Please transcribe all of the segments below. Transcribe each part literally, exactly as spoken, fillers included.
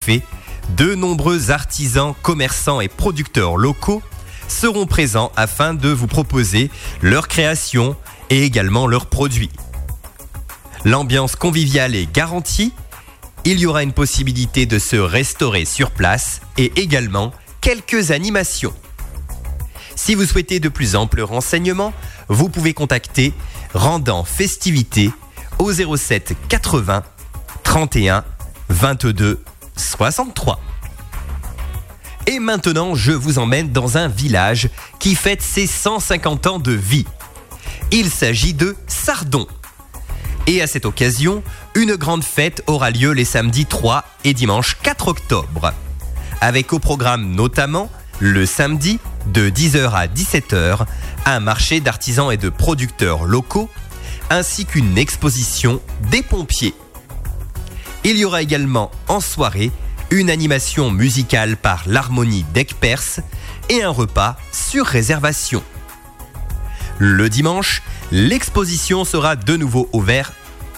effet, de nombreux artisans, commerçants et producteurs locaux seront présents afin de vous proposer leurs créations et également leurs produits. L'ambiance conviviale est garantie. Il y aura une possibilité de se restaurer sur place et également quelques animations. Si vous souhaitez de plus amples renseignements, vous pouvez contacter Rendant Festivités au zéro sept quatre-vingts trente et un vingt-deux soixante-trois. Et maintenant, je vous emmène dans un village qui fête ses cent cinquante ans de vie. Il s'agit de Sardon. Et à cette occasion, une grande fête aura lieu les samedis trois et dimanche quatre octobre. Avec au programme notamment, le samedi, de dix heures à dix-sept heures, un marché d'artisans et de producteurs locaux, ainsi qu'une exposition des pompiers. Il y aura également en soirée une animation musicale par l'harmonie d'Aigues-Perse et un repas sur réservation. Le dimanche, l'exposition sera de nouveau ouverte.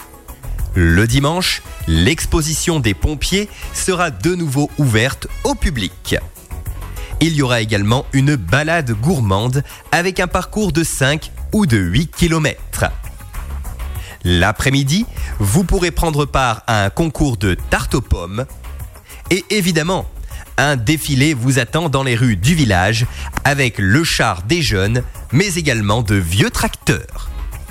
Le dimanche, l'exposition des pompiers sera de nouveau ouverte au public. Il y aura également une balade gourmande avec un parcours de cinq ou de huit kilomètres. L'après-midi, vous pourrez prendre part à un concours de tarte aux pommes. Et évidemment, un défilé vous attend dans les rues du village avec le char des jeunes, mais également de vieux tracteurs.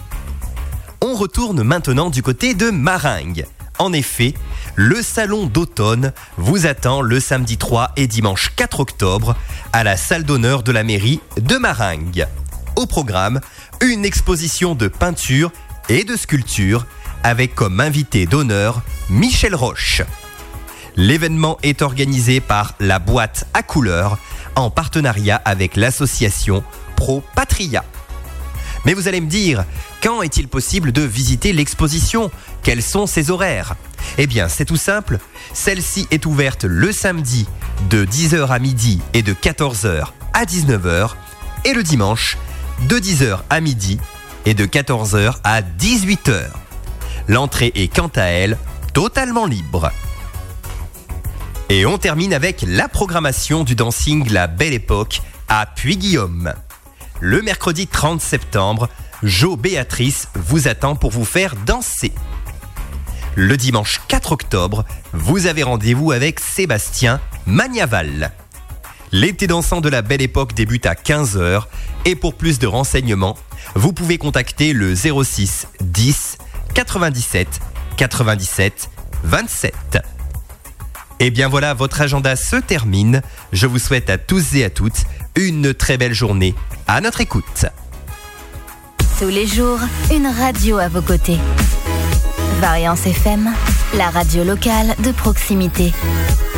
On retourne maintenant du côté de Maringues. En effet, le salon d'automne vous attend le samedi trois et dimanche quatre octobre à la salle d'honneur de la mairie de Maringues. Au programme, une exposition de peinture et de sculpture avec comme invité d'honneur Michel Roche. L'événement est organisé par la boîte à couleurs en partenariat avec l'association Pro Patria. Mais vous allez me dire, quand est-il possible de visiter l'exposition ? Quels sont ses horaires ? Eh bien, c'est tout simple. Celle-ci est ouverte le samedi de dix heures à midi et de quatorze heures à dix-neuf heures et le dimanche de dix heures à midi et de quatorze heures à dix-huit heures. L'entrée est quant à elle totalement libre. Et on termine avec la programmation du dancing La Belle Époque à Puy-Guillaume. Le mercredi trente septembre, Jo Béatrice vous attend pour vous faire danser. Le dimanche quatre octobre, vous avez rendez-vous avec Sébastien Magnaval. L'été dansant de La Belle Époque débute à quinze heures et pour plus de renseignements, vous pouvez contacter le zéro six dix quatre-vingt-dix-sept quatre-vingt-dix-sept vingt-sept. Et bien voilà, votre agenda se termine. Je vous souhaite à tous et à toutes une très belle journée à notre écoute. Tous les jours, une radio à vos côtés. Variance F M, la radio locale de proximité.